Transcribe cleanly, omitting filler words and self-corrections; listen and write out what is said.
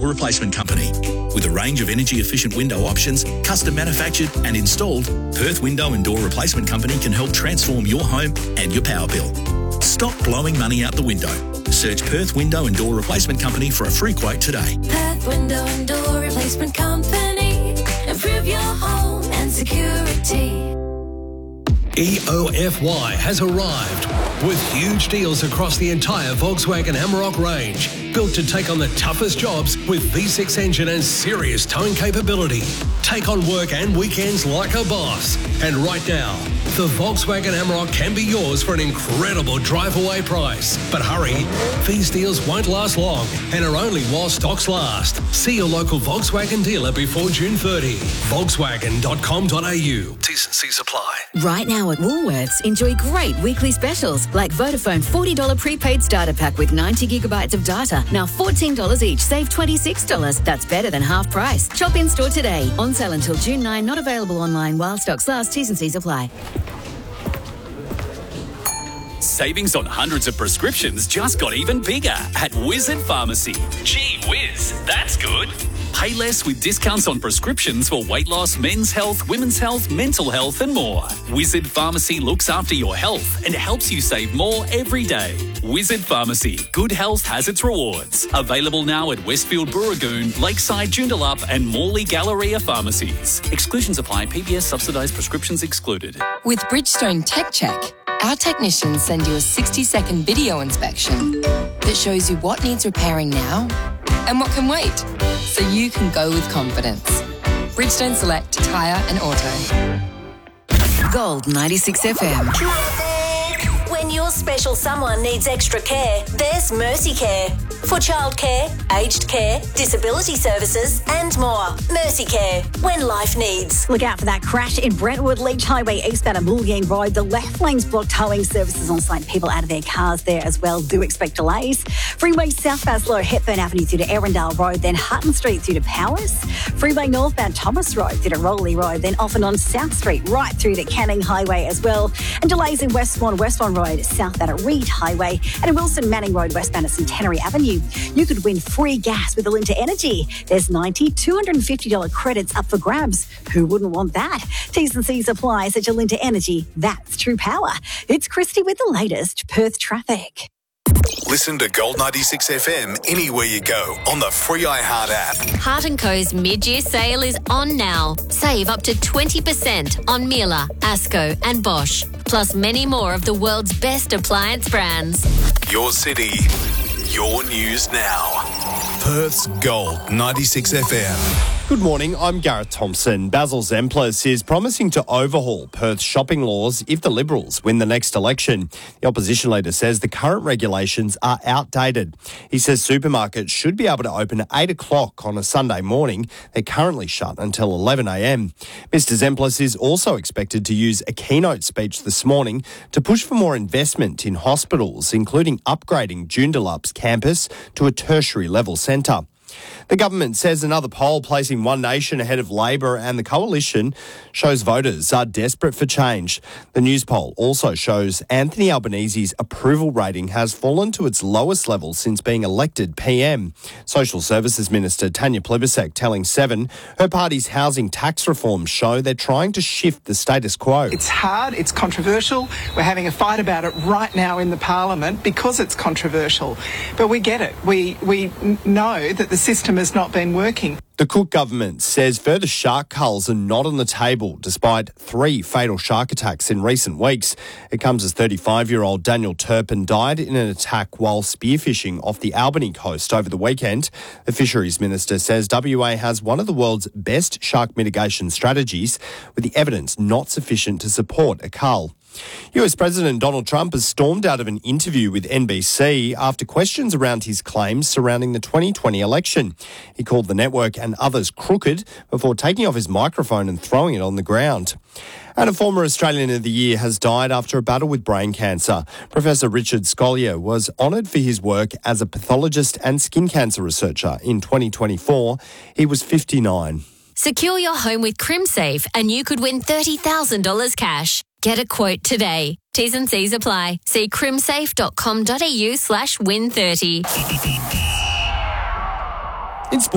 Replacement Company. With a range of energy-efficient window options, custom manufactured and installed, Perth Window and Door Replacement Company can help transform your home and your power bill. Stop blowing money out the window. Search Perth Window and Door Replacement Company for a free quote today. Perth Window and Door Replacement Company. Improve your home and security. EOFY has arrived with huge deals across the entire Volkswagen Amarok range. Built to take on the toughest jobs with V6 engine and serious towing capability. Take on work and weekends like a boss. And right now, the Volkswagen Amarok can be yours for an incredible drive-away price. But hurry, these deals won't last long and are only while stocks last. See your local Volkswagen dealer before June 30. Volkswagen.com.au. T's and C's apply. Right now at Woolworths, enjoy great weekly specials like Vodafone $40 prepaid starter pack with 90 gigabytes of data. Now $14 each, save $26. That's better than half price. Shop in store today. On sale until June 9, not available online while stocks last. T's and C's apply. Savings on hundreds of prescriptions just got even bigger at Wizard Pharmacy. Gee whiz, that's good. Pay less with discounts on prescriptions for weight loss, men's health, women's health, mental health and more. Wizard Pharmacy looks after your health and helps you save more every day. Wizard Pharmacy. Good health has its rewards. Available now at Westfield Burragoon, Lakeside Joondalup and Morley Galleria pharmacies. Exclusions apply. PBS subsidised prescriptions excluded. With Bridgestone Tech Check, our technicians send you a 60-second video inspection that shows you what needs repairing now and what can wait, so you can go with confidence. Bridgestone Select Tyre and Auto. Gold 96 FM. When your special someone needs extra care, there's Mercy Care. For childcare, aged care, disability services and more. Mercy Care, when life needs. Look out for that crash in Brentwood, Leach Highway eastbound at Mulliane Road. The left lane's blocked, towing services on site. People out of their cars there as well. Do expect delays. Freeway southbound slow Hepburn Avenue through to Arundel Road, then Hutton Street through to Powers. Freeway northbound Thomas Road through to Rowley Road, then off and on South Street right through to Canning Highway as well. And delays in Westbourne Road, southbound at Reed Highway, and in Wilson Manning Road, westbound at Centenary Avenue. You could win free gas with Alinta Energy. There's $90, $250 credits up for grabs. Who wouldn't want that? T's and C's apply at Alinta Energy. That's true power. It's Christy with the latest Perth traffic. Listen to Gold 96 FM anywhere you go on the free iHeart app. Heart & Co.'s mid-year sale is on now. Save up to 20% on Miele, Asco and Bosch, plus many more of the world's best appliance brands. Your city, your news now. Perth's Gold 96 FM. Good morning, I'm Gareth Thompson. Basil Zemplis is promising to overhaul Perth's shopping laws if the Liberals win the next election. The opposition leader says the current regulations are outdated. He says supermarkets should be able to open at 8 o'clock on a Sunday morning. They're currently shut until 11 a.m. Mr Zemplis is also expected to use a keynote speech this morning to push for more investment in hospitals, including upgrading Joondalup's campus to a tertiary level centre. The government says another poll placing One Nation ahead of Labor and the Coalition shows voters are desperate for change. The news poll also shows Anthony Albanese's approval rating has fallen to its lowest level since being elected PM. Social Services Minister Tanya Plibersek telling Seven her party's housing tax reforms show they're trying to shift the status quo. It's hard, it's controversial. We're having a fight about it right now in the Parliament because it's controversial. But we get it. We know that the system has not been working. The Cook government says further shark culls are not on the table despite 3 fatal shark attacks in recent weeks. It comes as 35-year-old Daniel Turpin died in an attack while spearfishing off the Albany coast over the weekend. The Fisheries Minister says WA has one of the world's best shark mitigation strategies, with the evidence not sufficient to support a cull. US President Donald Trump has stormed out of an interview with NBC after questions around his claims surrounding the 2020 election. He called the network and others crooked before taking off his microphone and throwing it on the ground. And a former Australian of the Year has died after a battle with brain cancer. Professor Richard Scolyer was honoured for his work as a pathologist and skin cancer researcher in 2024. He was 59. Secure your home with CrimSafe and you could win $30,000 cash. Get a quote today. T's and C's apply. See crimsafe.com.au/win30.